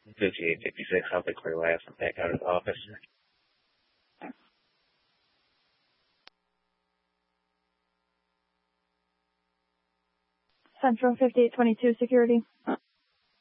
5856, I'll be clear last and back out of the office. Central 5822 security.